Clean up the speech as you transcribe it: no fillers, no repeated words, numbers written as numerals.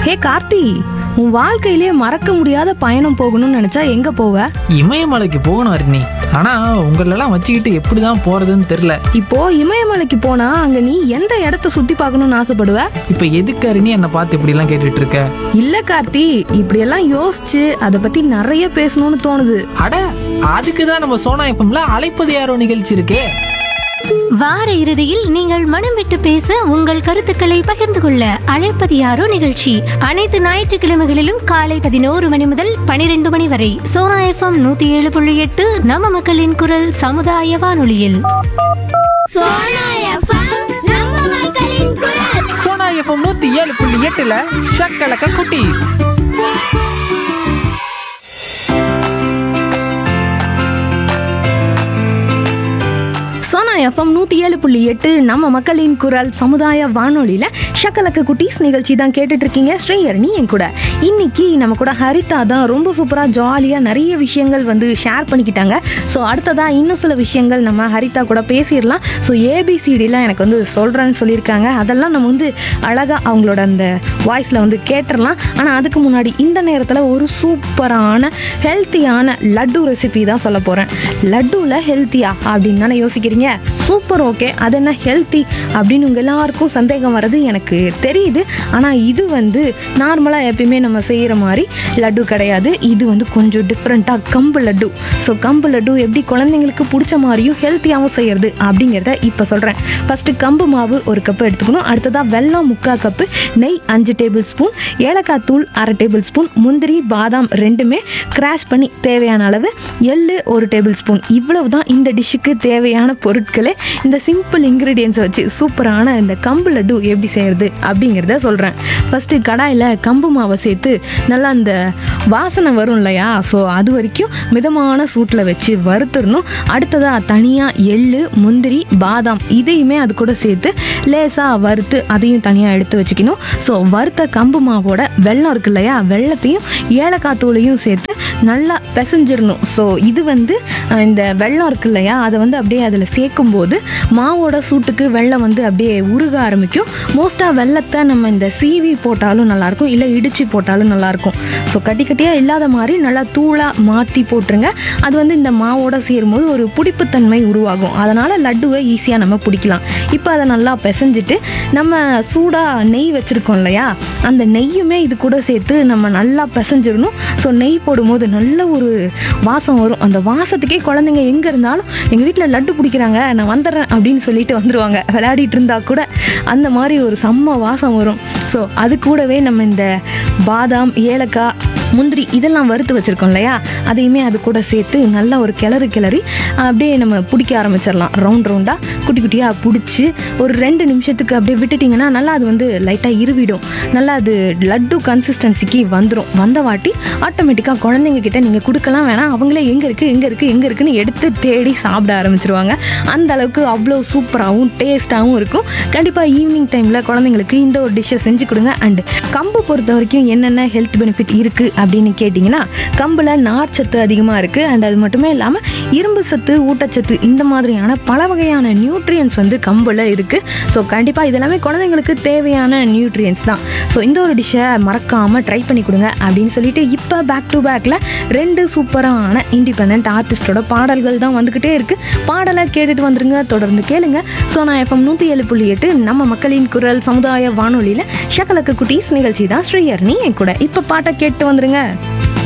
ஹே கார்த்தி, உன் வாழ்க்கையிலே மறக்க முடியாத பயணம் போகணும்னு நினைச்சா எங்க போவ? இமயமலைக்கு போகணும் அருணி. ஆனா உங்களெல்லாம் வச்சுக்கிட்டு எப்படிதான் போறதுன்னு தெரியல. இப்போ இமயமலைக்கு போனா அங்க நீ எந்த இடத்த சுத்தி பார்க்கணும்னு ஆசைப்படுவ? இப்ப எதுக்கு அருணி என்னை பார்த்து இப்படி எல்லாம் கேட்டுட்டு இருக்க? இல்ல கார்த்தி, இப்படியெல்லாம் யோசிச்சு அதை பத்தி நிறைய பேசணும்னு தோணுது. அட, அதுக்குதான் நம்ம சோனா எஃப்எம்ல அழைப்பது யாரோ நிகழ்ச்சி இருக்கே. வார இறுதியில் நீங்கள் மனம் விட்டு பேச உங்கள் கருத்துக்களை பகிர்ந்து கொள்ள அழைப்பது யாரோ நிகழ்ச்சி அனைத்து ஞாயிற்றுக்கிழமைகளிலும் காலை 11 மணி முதல் 12 மணி வரை சோனா எஃப்எம் 107.8 நம்ம மக்களின் குரல் சமுதாய வானொலியில். சோனா எஃப்எம் 107.8ல ஷக்கலக்க குட்டி. சோனா எஃப்எம் 107.8 நம்ம மக்களின் குரல் சமுதாய வானொலியில ஷக்கலக்க குட்டீஸ் நிகழ்ச்சி தான் கேட்டுட்டு இருக்கீங்க. ஸ்ரீஹரணி என் கூட. இன்னைக்கு நம்ம கூட ஹரிதா தான் ரொம்ப சூப்பரா ஜாலியா நிறைய விஷயங்கள் வந்து ஷேர் பண்ணிக்கிட்டாங்க. ஸோ அடுத்ததா இன்னும் சில விஷயங்கள் நம்ம ஹரிதா கூட பேசிடலாம். ஸோ ஏபிசிடிலாம் எனக்கு வந்து சொல்றேன்னு சொல்லியிருக்காங்க. அதெல்லாம் நம்ம வந்து அழகா அவங்களோட அந்த வாய்ஸ்ல வந்து கேட்டுடலாம். ஆனால் அதுக்கு முன்னாடி இந்த நேரத்தில் ஒரு சூப்பரான ஹெல்த்தியான லட்டு ரெசிபி தான் சொல்ல போறேன். லட்டுல ஹெல்த்தியா அப்படின்னு தானே யோசிக்கிறீங்க? Super, okay. அது என்ன ஹெல்த்தி அப்படின்னு உங்க எல்லாருக்கும் சந்தேகம் வர்றது எனக்கு தெரியுது. ஆனால் இது வந்து நார்மலாக எப்பயுமே நம்ம செய்கிற மாதிரி லட்டு கிடையாது. இது வந்து கொஞ்சம் டிஃப்ரெண்ட்டாக கம்பு லட்டு. ஸோ கம்பு லட்டு எப்படி குழந்தைங்களுக்கு பிடிச்ச மாதிரியும் ஹெல்த்தியாகவும் செய்யறது அப்படிங்கிறத இப்போ சொல்கிறேன். ஃபஸ்ட்டு கம்பு மாவு 1 கப்பு எடுத்துக்கணும். அடுத்ததாக வெல்லம் 3/4 கப்பு, நெய் 5 டேபிள் ஸ்பூன், ஏலக்காய் தூள் 1/2 டேபிள் ஸ்பூன், முந்திரி பாதாம் 2மே கிராஷ் பண்ணி தேவையான அளவு, எள்ளு 1 டேபிள் ஸ்பூன். இவ்வளவு தான் இந்த டிஷ்ஷுக்கு தேவையான பொருட்களே. இந்த சிம்பிள் இன்க்ரீடியன்ஸை வச்சு சூப்பரான இந்த கம்பு லட்டு எப்படி செய்யறது அப்படிங்கிறத சொல்கிறேன். ஃபஸ்ட்டு கடாயில் கம்பு மாவை சேர்த்து நல்லா அந்த வாசனை வரும் இல்லையா, ஸோ அது வரைக்கும் மிதமான சூட்டில் வச்சு வறுத்துடணும். அடுத்ததாக தனியாக எள்ளு, முந்திரி, பாதாம் இதையுமே அது கூட சேர்த்து லேசாக வறுத்து அதையும் தனியாக எடுத்து வச்சுக்கணும். ஸோ வறுத்த கம்பு மாவோட வெல்லம் இருக்கு இல்லையா, வெல்லத்தையும் ஏலக்காய் தூளையும் சேர்த்து நல்லா பிசைஞ்சிடணும். ஸோ இது வந்து இந்த வெல்லம் இருக்கு இல்லையா, அதை வந்து அப்படியே அதில் சேர்க்கும்போது மாவோட சூட்டுக்கு வெல்லம் வந்து அப்படியே உருக ஆரம்பிக்கும். மோஸ்ட்டாக வெல்லத்தை நம்ம இந்த சீவி போட்டாலும் நல்லாயிருக்கும், இல்லை இடித்து போட்டாலும் நல்லாயிருக்கும். ஸோ கட்டி கட்டியாக இல்லாத மாதிரி நல்லா தூளாக மாற்றி போட்டுருங்க. அது வந்து இந்த மாவோட சேரும்போது ஒரு புடிப்புத்தன்மை உருவாகும். அதனால் லட்டுவை ஈஸியாக நம்ம பிடிக்கலாம். இப்போ அதை நல்லா பிசைஞ்சிட்டு நம்ம சூடாக நெய் வச்சுருக்கோம் இல்லையா, அந்த நெய்யுமே இது கூட சேர்த்து நம்ம நல்லா பிசைஞ்சிடணும். ஸோ நெய் போடும்போது நல்ல ஒரு வாசம் வரும். அந்த வாசத்துக்கே குழந்தைங்க எங்கே இருந்தாலும் எங்கள் வீட்டில் லட்டு பிடிக்கிறாங்க, நான் வந்துடுறேன் அப்படின்னு சொல்லிட்டு வந்துடுவாங்க. விளையாடிட்டு இருந்தா கூட அந்த மாதிரி ஒரு செம்ம வாசம் வரும். ஸோ அது கூடவே நம்ம இந்த பாதாம், ஏலக்காய், முந்திரி இதெல்லாம் வறுத்து வச்சுருக்கோம் இல்லையா, அதையுமே அது கூட சேர்த்து நல்லா ஒரு கிளறி அப்படியே நம்ம பிடிக்க ஆரம்பிச்சிடலாம். ரவுண்டாக குட்டி குட்டியாக பிடிச்சி ஒரு 2 நிமிஷத்துக்கு அப்படியே விட்டுட்டிங்கன்னா நல்லா அது வந்து லைட்டாக இருவிடும். நல்லா அது லட்டு கன்சிஸ்டன்சிக்கு வந்துடும். வந்த வாட்டி ஆட்டோமேட்டிக்காக குழந்தைங்க கிட்ட நீங்கள் கொடுக்கலாம் வேணாம், அவங்களே எங்கே இருக்குன்னு எடுத்து தேடி சாப்பிட ஆரம்பிச்சிருவாங்க. அந்த அளவுக்கு அவ்வளோ சூப்பராகவும் டேஸ்ட்டாகவும் இருக்கும். கண்டிப்பாக ஈவினிங் டைமில் குழந்தைங்களுக்கு இந்த ஒரு டிஷ்ஷை செஞ்சு கொடுங்க. அண்ட் கம்பு பொறுத்த வரைக்கும் என்னென்ன ஹெல்த் பெனிஃபிட் இருக்குது அப்படின்னு கேட்டிங்கன்னா, கம்பில் நார் சத்து அதிகமாக இருக்குது. அண்ட் அது மட்டுமே இல்லாமல் இரும்பு சத்து, ஊட்டச்சத்து இந்த மாதிரியான பல வகையான நியூட்ரியன்ஸ் வந்து கம்பில் இருக்குது. ஸோ கண்டிப்பாக இதெல்லாமே குழந்தைங்களுக்கு தேவையான நியூட்ரியன்ஸ் தான். ஸோ இந்த ஒரு டிஷ்ஷை மறக்காமல் ட்ரை பண்ணி கொடுங்க அப்படின்னு சொல்லிட்டு இப்போ பேக் டு பேக்கில் 2 சூப்பரான இண்டிபெண்ட் ஆர்டிஸ்டோட பாடல்கள் தான் வந்துக்கிட்டே இருக்குது. பாடலை கேட்டுட்டு வந்துருங்க, தொடர்ந்து கேளுங்க. சோனா எஃப்எம் 107.8 நம்ம மக்களின் குரல் சமுதாய வானொலியில் ஷக்கலக்க குட்டீஸ் நிகழ்ச்சி தான். ஸ்ரீஹரணி என் கூட. இப்போ பாட்டை கேட்டு வந்துருங்க.